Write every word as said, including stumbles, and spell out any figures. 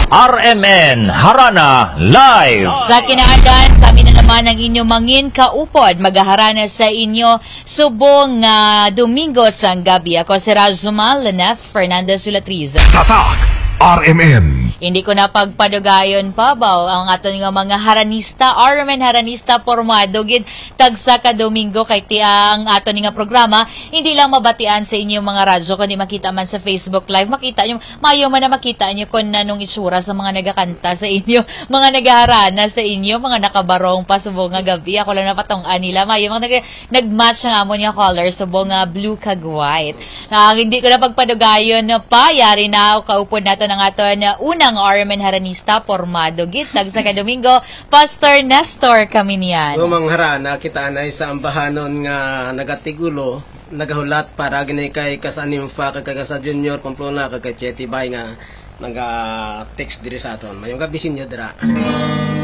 R M N Harana Live. Sa kinaadan, kami na naman ang inyong mangin kaupod. Magaharana sa inyo subong nga uh, Domingo sang gabi. Ako si Razumal Leneth Fernandez Sulatriz. Tatak R M N. Hindi ko na pagpadugayon pa ba ang aton nga mga haranista, R M N haranista formado gid tagsa ka Domingo kay ti ang aton nga programa hindi lang mabatian sa inyong mga radyo kundi makita man sa Facebook Live, makita nyo mayo man na makita nyo kung nanong isura sa mga nagakanta sa inyo, mga nagaharana sa inyo, mga nakabarong pa sa nga gabi. Ako lang napatong-an nila mayo mga nag nagmatch ang amon nga color sa nga blue kag white. Na hindi ko na pagpadugayon pa yari na kaupod nato ng aton una ang R M N haranista formado gid tagsa ka Domingo, Pastor Nestor Caminian. Umang harana kita na sa ambahanon nga nagatigulo nagahulat para gini kay kasanimfa kay sa Junior Pamplona kay Chetty Bay nga naga text diri sa aton. Mayong gabi sinyo dira.